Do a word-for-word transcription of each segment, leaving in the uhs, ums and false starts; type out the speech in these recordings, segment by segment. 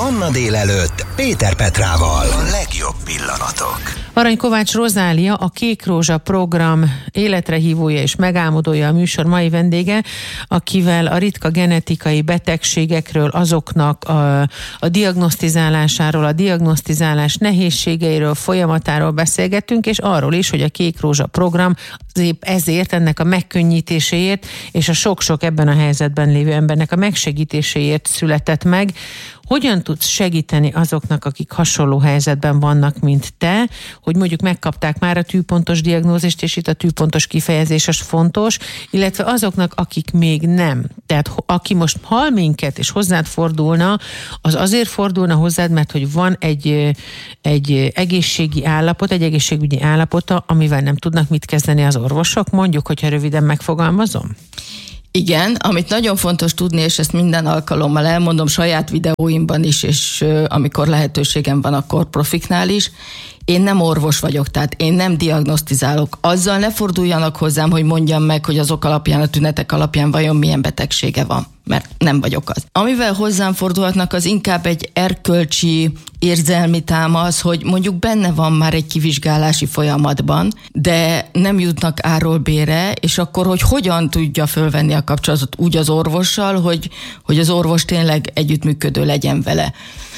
Manna délelőtt Péter Petrával. A legjobb pillanatok. Arany Kovács Rozália, a Kék Rózsa program életre hívója és megálmodója a műsor mai vendége, akivel a ritka genetikai betegségekről, azoknak a, a diagnosztizálásáról, a diagnosztizálás nehézségeiről, folyamatáról beszélgettünk, és arról is, hogy a Kék Rózsa program épp ezért, ennek a megkönnyítéséért, és a sok-sok ebben a helyzetben lévő embernek a megsegítéséért született meg. Hogyan tudsz segíteni azoknak, akik hasonló helyzetben vannak, mint te, hogy mondjuk megkapták már a tűpontos diagnózist, és itt a tűpontos kifejezés az fontos, illetve azoknak, akik még nem. Tehát aki most hall minket, és hozzád fordulna, az azért fordulna hozzád, mert hogy van egy, egy egészségi állapot, egy egészségügyi állapota, amivel nem tudnak mit kezdeni az orvosok, mondjuk, hogyha röviden megfogalmazom? Igen, amit nagyon fontos tudni, és ezt minden alkalommal elmondom saját videóimban is, és uh, amikor lehetőségem van, akkor profiknál is, én nem orvos vagyok, tehát én nem diagnosztizálok. Azzal ne forduljanak hozzám, hogy mondjam meg, hogy azok alapján, a tünetek alapján vajon milyen betegsége van, mert nem vagyok az. Amivel hozzám fordulhatnak, az inkább egy erkölcsi, érzelmi támasz, hogy mondjuk benne van már egy kivizsgálási folyamatban, de nem jutnak áról bére, és akkor, hogy hogyan tudja fölvenni a kapcsolatot úgy az orvossal, hogy, hogy az orvos tényleg együttműködő legyen vele.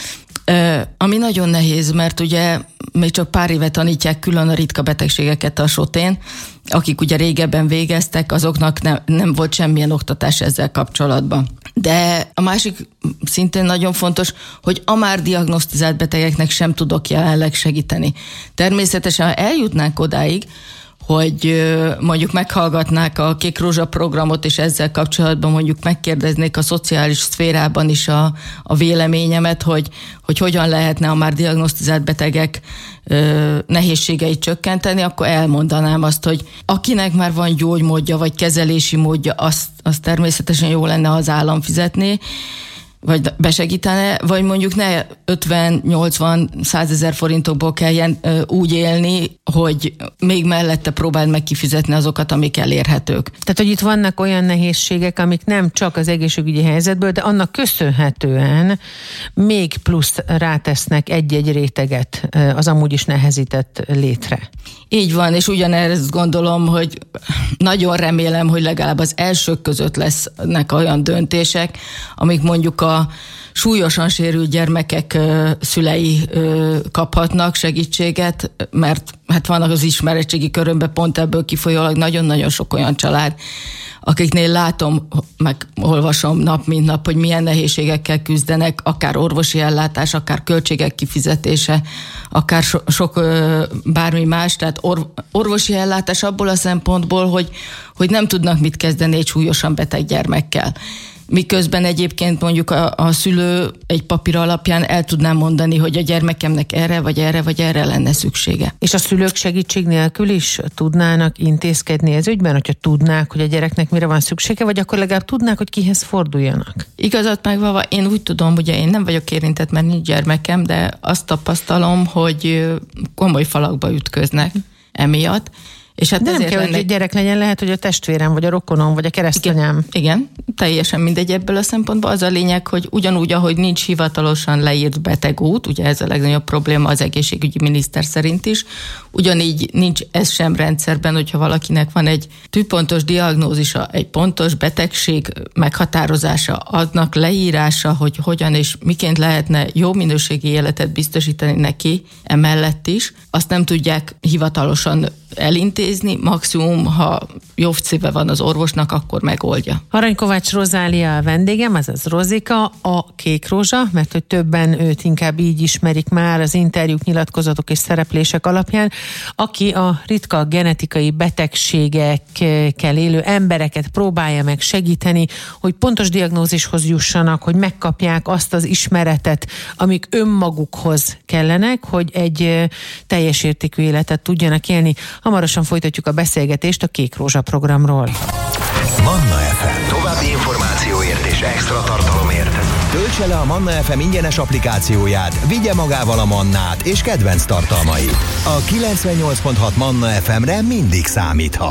Uh, ami nagyon nehéz, mert ugye még csak pár éve tanítják külön a ritka betegségeket a sotén, akik ugye régebben végeztek, azoknak ne, nem volt semmilyen oktatás ezzel kapcsolatban. De a másik szintén nagyon fontos, hogy a már diagnosztizált betegeknek sem tudok jelenleg segíteni. Természetesen, ha eljutnánk odáig, hogy mondjuk meghallgatnák a Kék Rózsa programot, és ezzel kapcsolatban mondjuk megkérdeznék a szociális szférában is a, a véleményemet, hogy, hogy hogyan lehetne a már diagnosztizált betegek ö, nehézségeit csökkenteni, akkor elmondanám azt, hogy akinek már van gyógymódja, vagy kezelési módja, azt, azt természetesen jó lenne, ha az állam fizetné, vagy besegítene, vagy mondjuk ne ötven, nyolcvan, százezer forintokból kelljen ö, úgy élni, hogy még mellette próbáld meg kifizetni azokat, amik elérhetők. Tehát, hogy itt vannak olyan nehézségek, amik nem csak az egészségügyi helyzetből, de annak köszönhetően még plusz rátesznek egy-egy réteget az amúgy is nehezített létre. Így van, és ugyanezt gondolom, hogy nagyon remélem, hogy legalább az elsők között lesznek olyan döntések, amik mondjuk a súlyosan sérült gyermekek ö, szülei ö, kaphatnak segítséget, mert hát vannak az ismeretségi körömben pont ebből kifolyólag nagyon-nagyon sok olyan család, akiknél látom, meg olvasom nap mint nap, hogy milyen nehézségekkel küzdenek, akár orvosi ellátás, akár költségek kifizetése, akár so, sok ö, bármi más, tehát or, orvosi ellátás abból a szempontból, hogy, hogy nem tudnak mit kezdeni egy súlyosan beteg gyermekkel. Miközben egyébként mondjuk a, a szülő egy papír alapján el tudná mondani, hogy a gyermekemnek erre, vagy erre, vagy erre lenne szüksége. És a szülők segítség nélkül is tudnának intézkedni ez ügyben, hogyha tudnák, hogy a gyereknek mire van szüksége, vagy akkor legalább tudnák, hogy kihez forduljanak? Igazat megvalva, én úgy tudom, ugye én nem vagyok érintett, mert nincs gyermekem, de azt tapasztalom, hogy komoly falakba ütköznek emiatt. És hát de nem kell, ennek... hogy egy gyerek legyen, lehet, hogy a testvérem, vagy a rokonom, vagy a keresztanyám. Igen, igen, teljesen mindegy ebből a szempontból. Az a lényeg, hogy ugyanúgy, ahogy nincs hivatalosan leírt betegút, ugye ez a legnagyobb probléma az egészségügyi miniszter szerint is, ugyanígy nincs ez sem rendszerben, hogyha valakinek van egy tűpontos diagnózisa, egy pontos betegség meghatározása, adnak leírása, hogy hogyan és miként lehetne jó minőségi életet biztosítani neki emellett is, azt nem tudják hivatalosan elintézni, maximum, ha jó szíve van az orvosnak, akkor megoldja. Arany Kovács Rozália a vendégem, azaz Rozika, a Kék Rózsa, mert hogy többen őt inkább így ismerik már az interjúk, nyilatkozatok és szereplések alapján, aki a ritka genetikai betegségekkel élő embereket próbálja meg segíteni, hogy pontos diagnózishoz jussanak, hogy megkapják azt az ismeretet, amik önmagukhoz kellenek, hogy egy teljes értékű életet tudjanak élni. Hamarosan folytatjuk a beszélgetést a Kék Rózsa programról. Manna ef em. További információért és extra tartalomért töltse le a Manna ef em ingyenes applikációját, vigye magával a Mannát és kedvenc tartalmait. A kilencvennyolc pont hat Manna ef emre mindig számíthat.